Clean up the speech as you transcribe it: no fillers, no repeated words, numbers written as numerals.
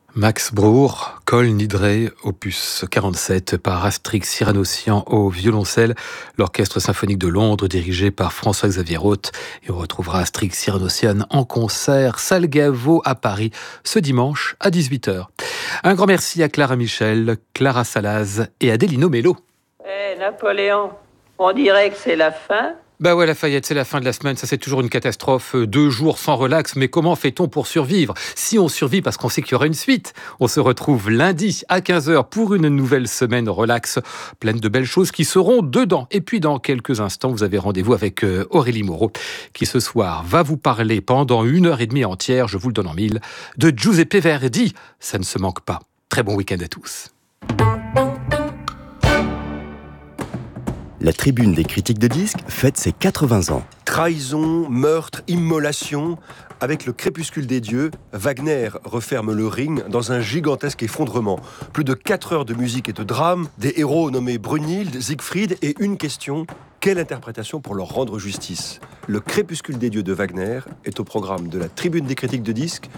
Max Bruch, Kol Nidre, opus 47 par Astrix Cyranossian au violoncelle, l'Orchestre symphonique de Londres dirigé par François-Xavier Roth. Et on retrouvera Astrix Cyranossian en concert salle Gaveau à Paris ce dimanche à 18h. Un grand merci à Clara Michel, Clara Salaz et Adélino Mello. Napoléon, on dirait que c'est la fin. Bah ouais, Lafayette, c'est la fin de la semaine, ça c'est toujours une catastrophe. 2 jours sans relax, mais comment fait-on pour survivre ? Si on survit parce qu'on sait qu'il y aura une suite, on se retrouve lundi à 15h pour une nouvelle semaine relax, pleine de belles choses qui seront dedans. Et puis dans quelques instants, vous avez rendez-vous avec Aurélie Moreau, qui ce soir va vous parler pendant 1h30 entière, je vous le donne en mille, de Giuseppe Verdi. Ça ne se manque pas. Très bon week-end à tous. La Tribune des critiques de disques fête ses 80 ans. Trahison, meurtre, immolation. Avec le crépuscule des dieux, Wagner referme le Ring dans un gigantesque effondrement. Plus de 4 heures de musique et de drame, des héros nommés Brunhilde, Siegfried et une question: quelle interprétation pour leur rendre justice ? Le crépuscule des dieux de Wagner est au programme de la Tribune des critiques de disques